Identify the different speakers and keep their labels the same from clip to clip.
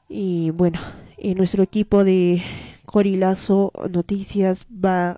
Speaker 1: Y bueno, nuestro equipo de Corilazo Noticias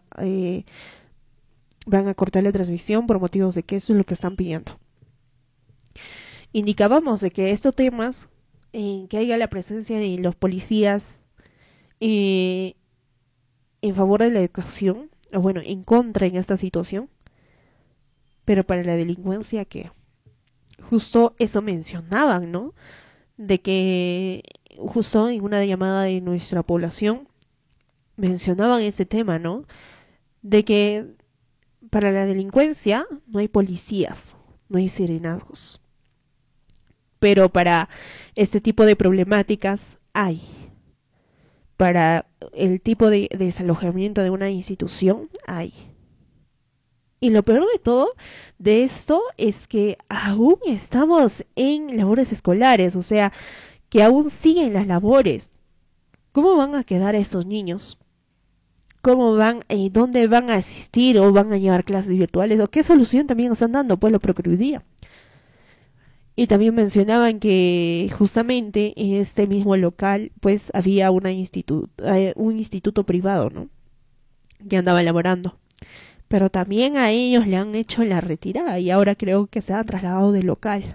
Speaker 1: van a cortar la transmisión por motivos de que eso es lo que están pidiendo. Indicábamos de que estos temas, que haya la presencia de los policías eh, en favor de la educación, o bueno, en contra en esta situación, pero para la delincuencia que justo eso mencionaban, ¿no? De que justo en una llamada de nuestra población mencionaban ese tema, ¿no? De que para la delincuencia no hay policías, no hay serenazgos, pero para este tipo de problemáticas hay. Para el tipo de desalojamiento de una institución hay. Y lo peor de todo de esto es que aún estamos en labores escolares, o sea, que aún siguen las labores. ¿Cómo van a quedar estos niños? ¿Cómo van, dónde van a asistir o van a llevar clases virtuales? ¿O qué solución también están dando? Pues lo procurría. Y también mencionaban que justamente en este mismo local pues había un instituto privado, ¿no? Que andaba elaborando. Pero también a ellos le han hecho la retirada y ahora creo que se han trasladado de local.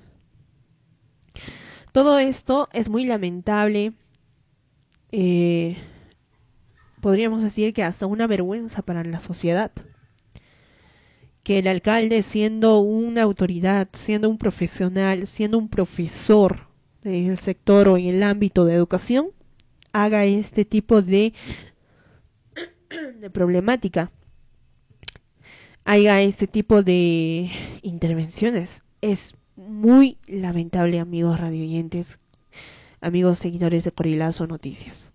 Speaker 1: Todo esto es muy lamentable. Eh, Podríamos decir que hasta una vergüenza para la sociedad. Que el alcalde, siendo una autoridad, siendo un profesional, siendo un profesor del sector o en el ámbito de educación, haga este tipo de problemática, haga este tipo de intervenciones. Es muy lamentable, amigos radioyentes, amigos seguidores de Corilazo Noticias.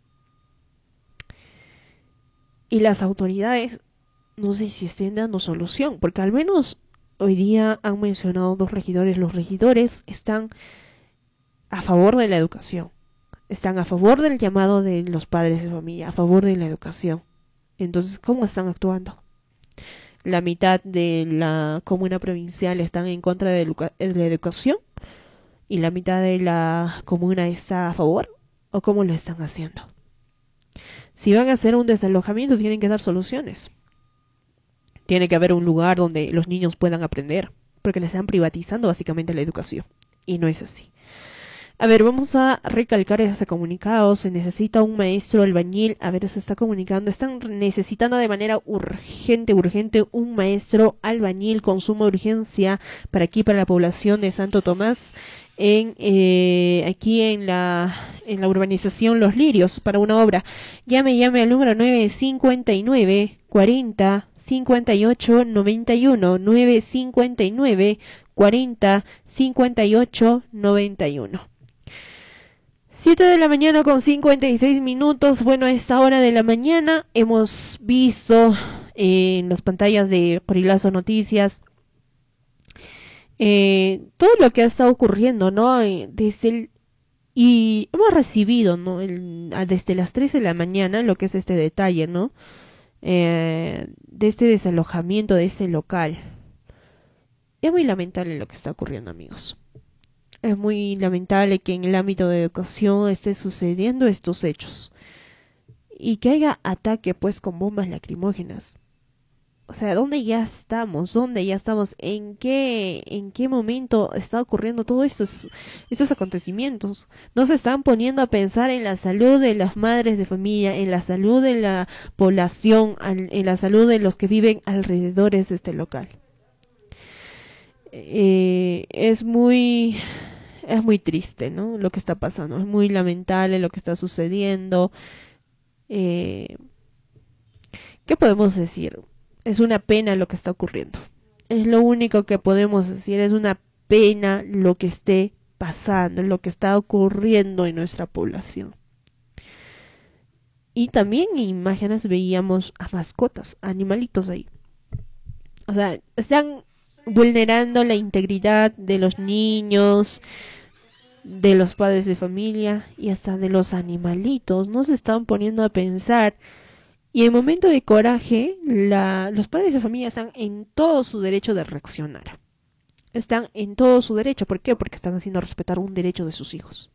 Speaker 1: Y las autoridades no sé si estén dando solución, porque al menos hoy día han mencionado dos regidores. Los regidores están a favor de la educación, están a favor del llamado de los padres de familia, a favor de la educación. Entonces, ¿cómo están actuando? La mitad de la comuna provincial están en contra de la educación y la mitad de la comuna está a favor, o cómo lo están haciendo. Si van a hacer un desalojamiento, tienen que dar soluciones. Tiene que haber un lugar donde los niños puedan aprender, porque les están privatizando básicamente la educación. Y no es así. A ver, vamos a recalcar ese comunicado. Se necesita un maestro albañil. A ver, se está comunicando. Están necesitando de manera urgente un maestro albañil con suma urgencia para aquí, para la población de Santo Tomás, aquí en la urbanización Los Lirios, para una obra. Llame al número 959 40 58 91, 959 40 58 91. 7 de la mañana con 56 minutos. Bueno, a esta hora de la mañana hemos visto en las pantallas de Corilazo Noticias todo lo que ha estado ocurriendo, ¿no? Y hemos recibido, ¿no? Desde las 3 de la mañana lo que es este detalle, ¿no? De este desalojamiento de este local. Es muy lamentable lo que está ocurriendo, amigos. Es muy lamentable que en el ámbito de educación esté sucediendo estos hechos y que haya ataque pues con bombas lacrimógenas. O sea, ¿dónde ya estamos? ¿Dónde ya estamos? ¿En qué momento está ocurriendo todos estos acontecimientos? No se están poniendo a pensar en la salud de las madres de familia, en la salud de la población, en la salud de los que viven alrededores de este local. Es muy triste, ¿no? Lo que está pasando. Es muy lamentable lo que está sucediendo. ¿Qué podemos decir? Es una pena lo que está ocurriendo. Es lo único que podemos decir. Es una pena lo que esté pasando, lo que está ocurriendo en nuestra población. Y también en imágenes veíamos a mascotas, animalitos ahí. O sea, están vulnerando la integridad de los niños, de los padres de familia y hasta de los animalitos. No se están poniendo a pensar. Y en momento de coraje, los padres de familia están en todo su derecho de reaccionar. Están en todo su derecho. ¿Por qué? Porque están haciendo respetar un derecho de sus hijos.